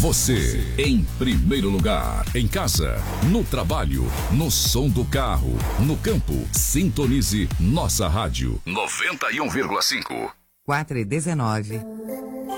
Você, em primeiro lugar. Em casa, no trabalho, no som do carro, no campo. Sintonize nossa rádio. 91,5. 4:19.